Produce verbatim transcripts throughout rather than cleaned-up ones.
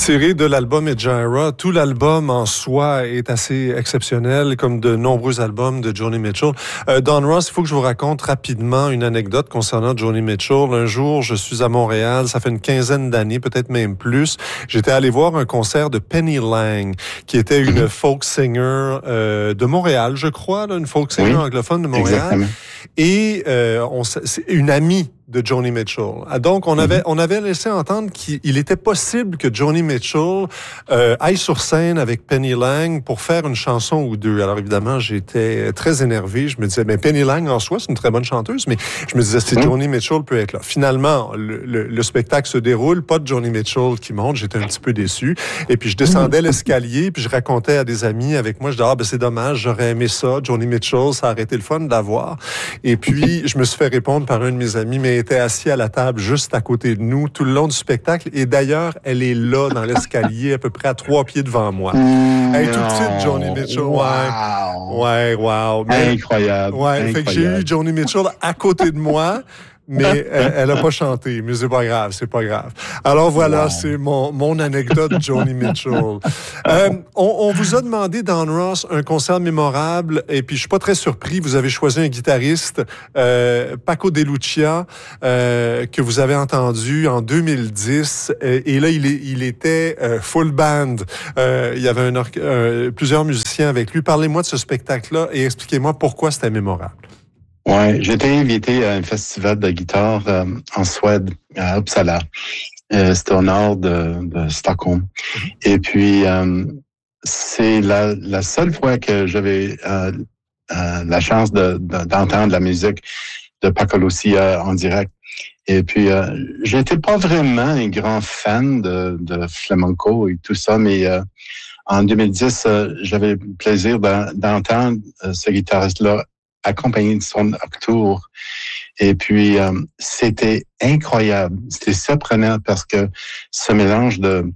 Tiré de l'album Ejira, tout l'album en soi est assez exceptionnel, comme de nombreux albums de Joni Mitchell. Euh, Don Ross, il faut que je vous raconte rapidement une anecdote concernant Joni Mitchell. Un jour, je suis à Montréal, ça fait une quinzaine d'années, peut-être même plus. J'étais allé voir un concert de Penny Lang, qui était une folk singer euh, de Montréal, je crois, là, une folk singer oui, anglophone de Montréal. Exactement. Et euh, on, c'est une amie de Joni Mitchell. Donc, on avait, mm-hmm. on avait laissé entendre qu'il était possible que Joni Mitchell euh, aille sur scène avec Penny Lang pour faire une chanson ou deux. Alors, évidemment, j'étais très énervé. Je me disais, mais Penny Lang, en soi, c'est une très bonne chanteuse, mais je me disais, si mm-hmm. Joni Mitchell peut être là. Finalement, le, le, le spectacle se déroule, pas de Joni Mitchell qui monte. J'étais un petit peu déçu. Et puis, je descendais mm-hmm. l'escalier, puis je racontais à des amis avec moi, je disais, ah, ben, c'est dommage, j'aurais aimé ça. Joni Mitchell, ça a arrêté le fun de la voir. Et puis, je me suis fait répondre par un de mes amis, mais était assis à la table juste à côté de nous tout le long du spectacle. Et d'ailleurs, elle est là dans l'escalier, à peu près à trois pieds devant moi. Mmh, elle est tout de suite, Joni Mitchell. Wow. Ouais, ouais, wow. Mais, incroyable. Ouais, incroyable. Fait que j'ai eu Joni Mitchell à côté de moi. Mais elle n'a pas chanté, mais c'est pas grave, c'est pas grave. Alors voilà, wow. c'est mon, mon anecdote Joni Mitchell. Euh, on, on vous a demandé, Don Ross, un concert mémorable, et puis je suis pas très surpris, vous avez choisi un guitariste, euh, Paco de Lucia, euh, que vous avez entendu en deux mille dix, et, et là, il, est, il était euh, full band. Euh, il y avait un or- euh, plusieurs musiciens avec lui. Parlez-moi de ce spectacle-là et expliquez-moi pourquoi c'était mémorable. Ouais, j'ai été invité à un festival de guitare euh, en Suède, à Uppsala. Euh, c'était au nord de, de Stockholm. Et puis, euh, c'est la, la seule fois que j'avais euh, euh, la chance de, de, d'entendre la musique de Paco de Lucia en direct. Et puis, euh, j'étais pas vraiment un grand fan de, de flamenco et tout ça, mais euh, en deux mille dix, euh, j'avais le plaisir d'entendre euh, ce guitariste-là accompagné de son octour. Et puis, euh, c'était incroyable. C'était surprenant parce que ce mélange de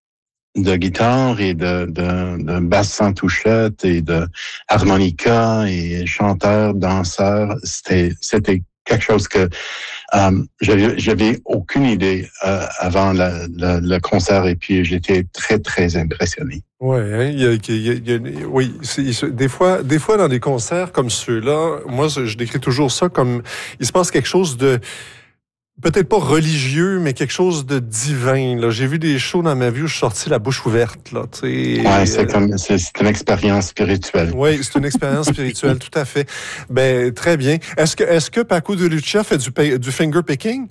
de guitare et de, de, de basse sans touchette et de harmonica et chanteur, danseur, c'était, c'était quelque chose que euh, j'avais, j'avais aucune idée euh, avant la, la, le concert et puis j'étais très, très impressionné. Ouais, hein, il y a, il y a, il y a, oui, c'est, des fois, des fois dans des concerts comme ceux-là, moi, je décris toujours ça comme il se passe quelque chose de peut-être pas religieux, mais quelque chose de divin. Là, j'ai vu des shows dans ma vie où je suis sorti la bouche ouverte. Là, tu sais. Ouais, c'est comme c'est, c'est une expérience spirituelle. Oui, c'est une expérience spirituelle, tout à fait. Ben très bien. Est-ce que est-ce que Paco de Lucia fait du du finger picking?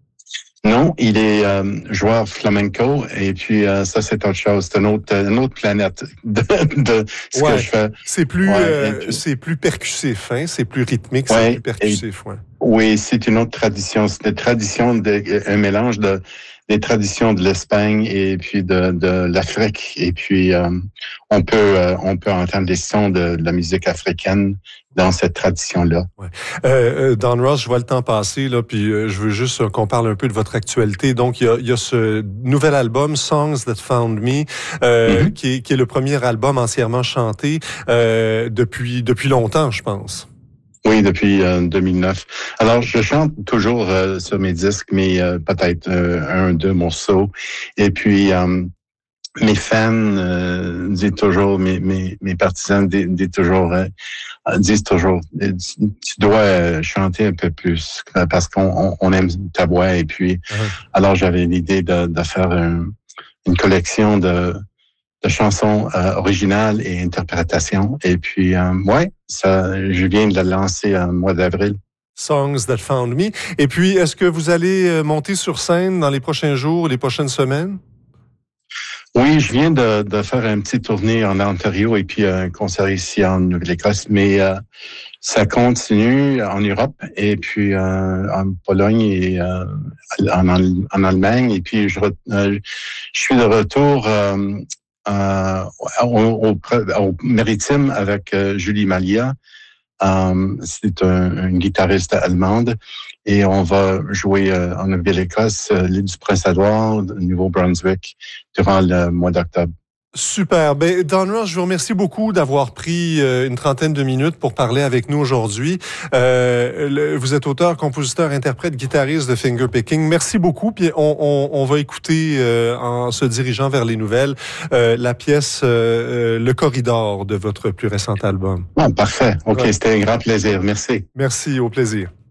Non, il est euh, joueur flamenco et puis euh, ça c'est autre chose, c'est une autre, une autre planète de, de ce ouais, que je fais. C'est plus, ouais, euh, puis... c'est plus percussif, hein, c'est plus rythmique, ouais, c'est plus percussif, et... ouais. Oui, c'est une autre tradition, c'est une tradition de, un mélange de des traditions de l'Espagne et puis de, de l'Afrique et puis euh, on peut euh, on peut entendre des sons de, de la musique africaine dans cette tradition-là. Ouais. Euh, Don Ross, je vois le temps passer là, puis euh, je veux juste qu'on parle un peu de votre actualité. Donc il y a, il y a ce nouvel album Songs That Found Me, euh, mm-hmm. qui est qui est le premier album entièrement chanté euh, depuis depuis longtemps, je pense. Oui, depuis euh, deux mille neuf. Alors, je chante toujours euh, sur mes disques, mais euh, peut-être euh, un, deux morceaux. Et puis, euh, mes fans euh, disent toujours, mes, mes, mes partisans disent, disent toujours, euh, disent toujours, tu dois euh, chanter un peu plus parce qu'on on aime ta voix. Et puis, uh-huh. alors j'avais l'idée de, de faire un, une collection de de chansons euh, originales et interprétations. Et puis, euh, ouais, ça, je viens de la lancer en mois d'avril. Songs That Found Me. Et puis, est-ce que vous allez monter sur scène dans les prochains jours, les prochaines semaines? Oui, je viens de, de faire un petit tournée en Ontario et puis un concert ici en Nouvelle-Écosse, mais euh, ça continue en Europe et puis euh, en Pologne et euh, en, en Allemagne. Et puis, je, euh, je suis de retour euh, Euh, au, au, au Maritime avec euh, Julie Malia. Um, c'est un, une guitariste allemande et on va jouer euh, en Nouvelle-Écosse, euh, l'île du Prince-Édouard, Nouveau-Brunswick, durant le mois d'octobre. Super. Ben, Don Ross, je vous remercie beaucoup d'avoir pris euh, une trentaine de minutes pour parler avec nous aujourd'hui. Euh, le, vous êtes auteur, compositeur, interprète, guitariste de Fingerpicking. Merci beaucoup. Puis on, on, on va écouter, euh, en se dirigeant vers les nouvelles, euh, la pièce euh, Le Corridor de votre plus récent album. Ah, parfait. OK, ouais. C'était un grand plaisir. Merci. Merci, au plaisir.